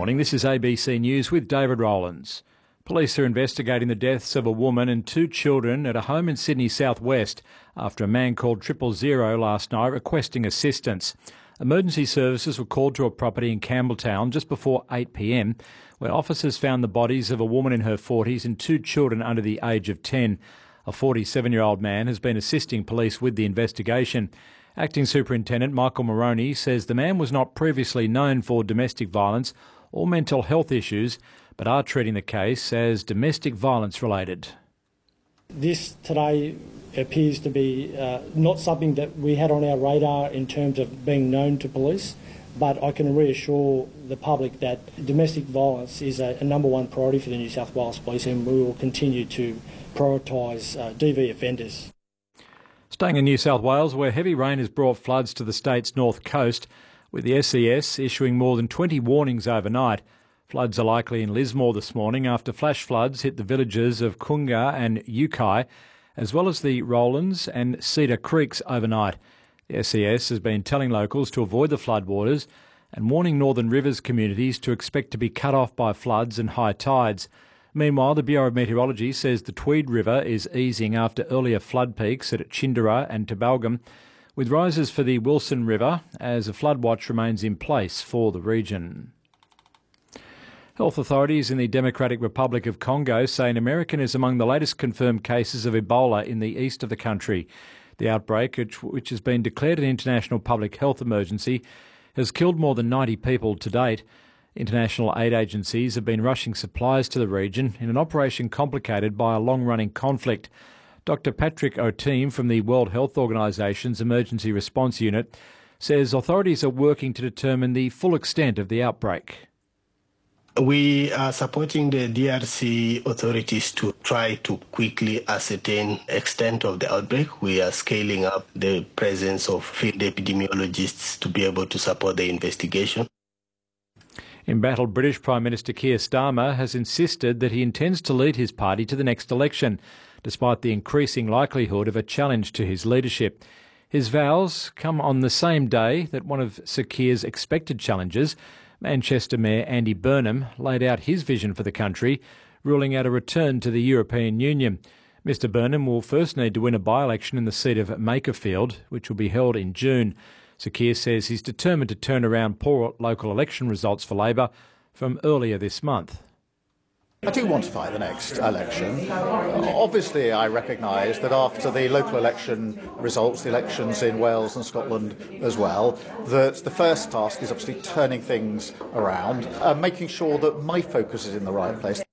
morning. This is ABC News with David Rowlands. Police are investigating the deaths of a woman and 2 children at a home in Sydney southwest after a man called 000 last night requesting assistance. Emergency services were called to a property in Campbelltown just before 8 p.m, where officers found the bodies of a woman in her 40s and 2 children under the age of 10. A 47-year-old man has been assisting police with the investigation. Acting Superintendent Michael Moroney says the man was not previously known for domestic violence or mental health issues, but are treating the case as domestic violence related. This today appears to be not something that we had on our radar in terms of being known to police, but I can reassure the public that domestic violence is a number one priority for the New South Wales Police, and we will continue to prioritise DV offenders. Staying in New South Wales, where heavy rain has brought floods to the state's north coast, with the SES issuing more than 20 warnings overnight. Floods are likely in Lismore this morning after flash floods hit the villages of Coonga and Yukai, as well as the Rowlands and Cedar Creeks overnight. The SES has been telling locals to avoid the floodwaters and warning Northern Rivers communities to expect to be cut off by floods and high tides. Meanwhile, the Bureau of Meteorology says the Tweed River is easing after earlier flood peaks at Chindera and Tabalgam, with rises for the Wilson River as a flood watch remains in place for the region. Health authorities in the Democratic Republic of Congo say an American is among the latest confirmed cases of Ebola in the east of the country. The outbreak, which has been declared an international public health emergency, has killed more than 90 people to date. International aid agencies have been rushing supplies to the region in an operation complicated by a long-running conflict. Dr Patrick Oteam from the World Health Organisation's Emergency Response Unit says authorities are working to determine the full extent of the outbreak. We are supporting the DRC authorities to try to quickly ascertain the extent of the outbreak. We are scaling up the presence of field epidemiologists to be able to support the investigation. Embattled British Prime Minister Keir Starmer has insisted that he intends to lead his party to the next election, despite the increasing likelihood of a challenge to his leadership. His vows come on the same day that one of Sir Keir's expected challengers, Manchester Mayor Andy Burnham, laid out his vision for the country, ruling out a return to the European Union. Mr Burnham will first need to win a by-election in the seat of Makerfield, which will be held in June. Sir Keir says he's determined to turn around poor local election results for Labor from earlier this month. I do want to fight the next election. Obviously, I recognise that after the local election results, the elections in Wales and Scotland as well, that the first task is obviously turning things around, making sure that my focus is in the right place.